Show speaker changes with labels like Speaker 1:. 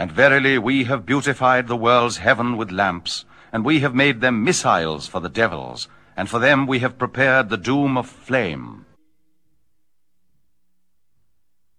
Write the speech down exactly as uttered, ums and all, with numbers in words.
Speaker 1: And verily we have beautified the world's heaven with lamps, and we have made them missiles for the devils, and for them we have prepared the doom of flame.